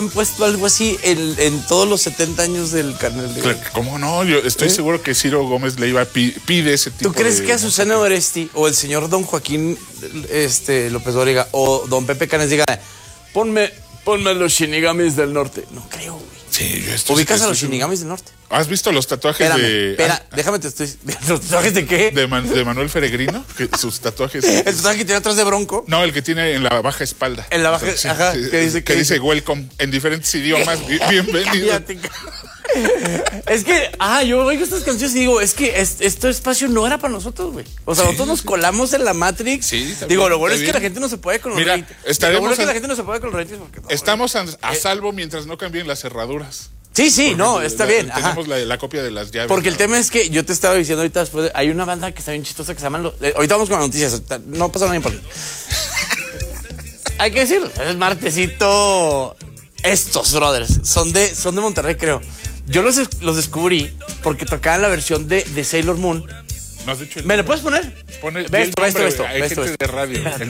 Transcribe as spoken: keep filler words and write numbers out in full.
han puesto algo así en, en todos los setenta años del canal de... Claro, ¿cómo no? Yo estoy ¿Eh? seguro que Ciro Gómez le iba a pi, pide ese tipo de... ¿Tú crees de... que a Susana Oresti o el señor don Joaquín este, López Dóriga o don Pepe Canes diga, ponme, ponme los Shinigamis del norte? No creo, güey. Sí, yo estoy... ¿Ubicas a los Shinigamis del norte? ¿Has visto los tatuajes Espérame, de...? Espera, ah, déjame te estoy... ¿Los tatuajes de qué? De, Man, de Manuel Peregrino, que sus tatuajes... ¿El tatuaje que tiene atrás de Bronco? No, el que tiene en la baja espalda. En la baja... O sea, ajá, sí, que dice... Que dice welcome, en diferentes idiomas, bienvenido. Es que, ah, yo oigo estas canciones y digo, es que es, este espacio no era para nosotros, güey. O sea, sí, nosotros nos colamos en la Matrix. Sí, también, digo, lo bueno es bien. que la gente no se puede con los Mira, ratings. estaremos Lo bueno es que a... la gente no se puede con los ratings porque no, estamos a, a salvo mientras no cambien las cerraduras. Sí, sí, porque no, está la, bien. Tenemos la, la copia de las llaves. Porque el ¿no? tema es que yo te estaba diciendo ahorita después, de, hay una banda que está bien chistosa que se llama... Los, eh, ahorita vamos con las noticias, no pasa nada importante. Hay que decirlo, es martesito. Estos brothers son de, son de Monterrey, creo. Yo los, los descubrí porque tocaban la versión de, de Sailor Moon. ¿No has dicho el ¿Me lo puedes poner? Pone, ve esto, ve esto, ve esto, hay ve esto, gente esto. de radio.